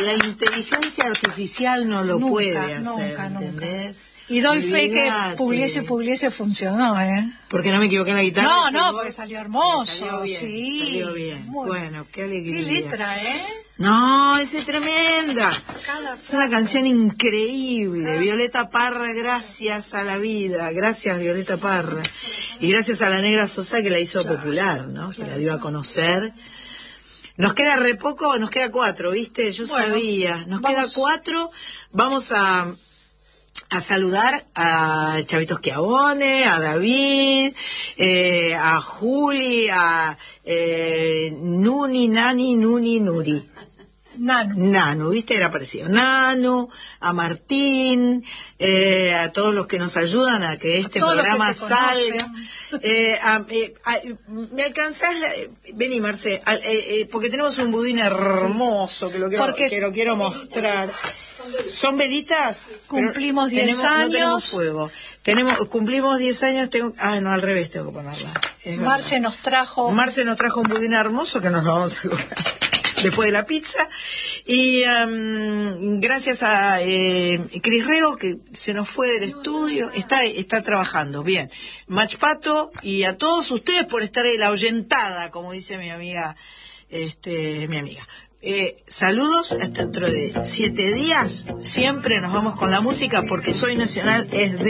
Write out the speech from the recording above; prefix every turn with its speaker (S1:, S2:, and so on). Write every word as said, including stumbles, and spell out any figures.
S1: la inteligencia artificial no lo
S2: nunca,
S1: puede hacer,
S2: nunca,
S1: ¿entendés?
S2: Nunca. Y doy fe que
S1: Olvídate.
S2: Pugliese, Pugliese funcionó, ¿eh?
S1: Porque no me equivoqué en la guitarra.
S2: No, no,
S1: vos,
S2: porque salió hermoso.
S1: Salió bien,
S2: sí.
S1: salió bien.
S2: Muy...
S1: Bueno, qué alegría.
S2: Qué letra, ¿eh?
S1: No, esa es tremenda.
S2: Cada
S1: Es una
S2: frase.
S1: canción increíble.
S2: Cada...
S1: Violeta Parra, gracias a la vida. Gracias, Violeta Parra. Y gracias a la Negra Sosa que la hizo
S2: claro,
S1: popular, ¿no?
S2: Claro.
S1: Que la dio a conocer. Nos queda re poco, nos queda cuatro, ¿viste? Yo bueno, sabía. Nos vamos. queda cuatro. Vamos a... a saludar a Chavito Schiavone, a David, eh, a Juli, a eh, Nuni, Nani, Nuni, Nuri.
S2: Nano.
S1: Nano, ¿viste? Era parecido. Nano, a Martín, eh, a todos los que nos ayudan a que este a programa que salga. Eh, a, eh, a, ¿Me alcanzás? La... Vení, Marce, a, eh, eh, porque tenemos un budín hermoso que lo quiero, porque... que lo quiero mostrar. ¿Son velitas?
S2: Cumplimos diez años.
S1: No tenemos fuego. Tenemos, cumplimos diez años, tengo, ah, no, al revés tengo que ponerla.
S2: Marce nos trajo...
S1: Marce nos trajo un budín hermoso que nos lo vamos a comer después de la pizza. Y um, gracias a eh, Cris Rego, que se nos fue del estudio, está, está trabajando, bien. Machpato, y a todos ustedes por estar ahí, la oyentada, como dice mi amiga, este, mi amiga. Eh, saludos, hasta dentro de siete días. Siempre nos vamos con la música porque Soy Nacional es de